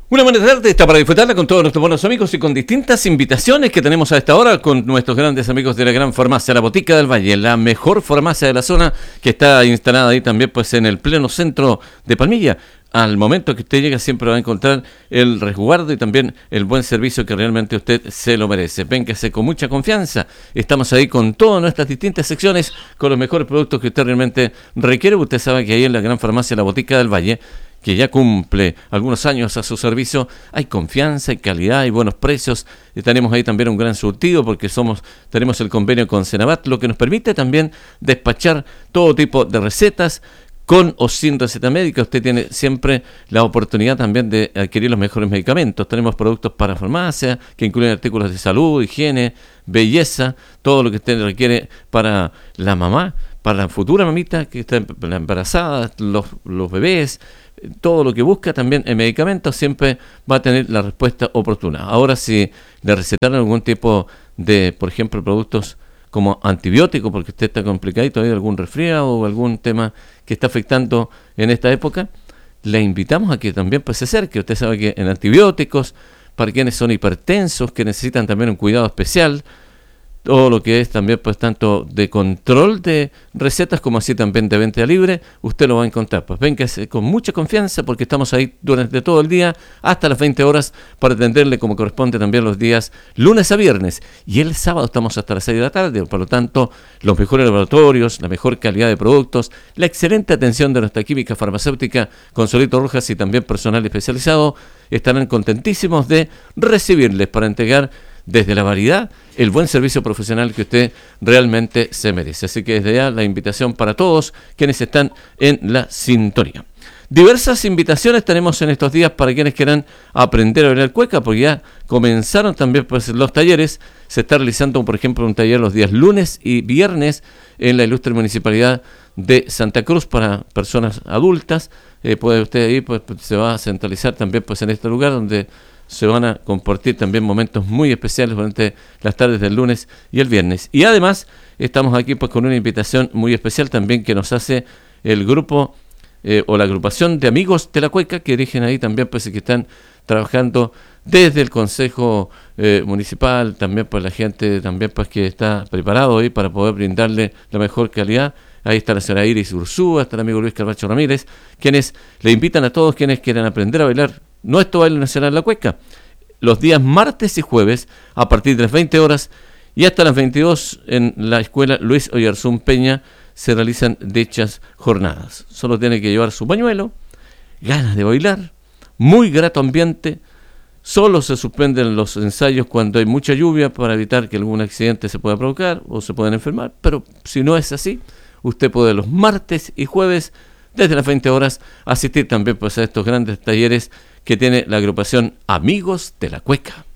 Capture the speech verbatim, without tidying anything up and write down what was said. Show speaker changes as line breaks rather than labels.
Una buena tarde está para disfrutarla con todos nuestros buenos amigos y con distintas invitaciones que tenemos a esta hora con nuestros grandes amigos de la Gran Farmacia La Botica del Valle, la mejor farmacia de la zona que está instalada ahí también pues en el pleno centro de Palmilla. Al momento que usted llega siempre va a encontrar el resguardo y también el buen servicio que realmente usted se lo merece. Véngase con mucha confianza. Estamos ahí con todas nuestras distintas secciones, con los mejores productos que usted realmente requiere. Usted sabe que ahí en la Gran Farmacia La Botica del Valle, que ya cumple algunos años a su servicio, hay confianza, hay calidad, hay buenos precios. Y tenemos ahí también un gran surtido porque somos tenemos el convenio con Senabat, lo que nos permite también despachar todo tipo de recetas, con o sin receta médica. Usted tiene siempre la oportunidad también de adquirir los mejores medicamentos. Tenemos productos para farmacia, que incluyen artículos de salud, higiene, belleza, todo lo que usted requiere para la mamá, para la futura mamita que está embarazada, los, los bebés, todo lo que busca también en medicamentos siempre va a tener la respuesta oportuna. Ahora, si le recetaron algún tipo de, por ejemplo, productos como antibiótico, porque usted está complicadito, hay algún resfriado o algún tema que está afectando en esta época, le invitamos a que también pues, se acerque. Usted sabe que en antibióticos, para quienes son hipertensos, que necesitan también un cuidado especial, todo lo que es también pues tanto de control de recetas como así también de venta libre, usted lo va a encontrar. Pues venga con mucha confianza porque estamos ahí durante todo el día hasta las veinte horas para atenderle como corresponde también los días lunes a viernes. Y el sábado estamos hasta las seis de la tarde, por lo tanto los mejores laboratorios, la mejor calidad de productos, la excelente atención de nuestra química farmacéutica con Solito Rojas y también personal especializado estarán contentísimos de recibirles para entregar desde la variedad, el buen servicio profesional que usted realmente se merece. Así que desde ya la invitación para todos quienes están en la sintonía. Diversas invitaciones tenemos en estos días para quienes quieran aprender a bailar cueca, porque ya comenzaron también pues, los talleres. Se está realizando, por ejemplo, un taller los días lunes y viernes en la ilustre municipalidad de Santa Cruz para personas adultas. Eh, puede usted ir, pues se va a centralizar también pues, en este lugar donde se van a compartir también momentos muy especiales durante las tardes del lunes y el viernes. Y además estamos aquí pues con una invitación muy especial también que nos hace el grupo eh, o la agrupación de amigos de la cueca que dirigen ahí también pues que están trabajando desde el Consejo eh, Municipal, también pues la gente también pues que está preparado ahí para poder brindarle la mejor calidad. Ahí está la señora Iris Ursúa, está el amigo Luis Carvacho Ramírez, quienes le invitan a todos quienes quieran aprender a bailar nuestro baile nacional La Cueca, los días martes y jueves a partir de las veinte horas y hasta las veintidós en la escuela Luis Oyarzún Peña se realizan dichas jornadas. Solo tiene que llevar su pañuelo, ganas de bailar, muy grato ambiente. Solo se suspenden los ensayos cuando hay mucha lluvia para evitar que algún accidente se pueda provocar o se puedan enfermar, pero si no es así, usted puede los martes y jueves desde las veinte horas asistir también pues, a estos grandes talleres que tiene la agrupación Amigos de la Cueca.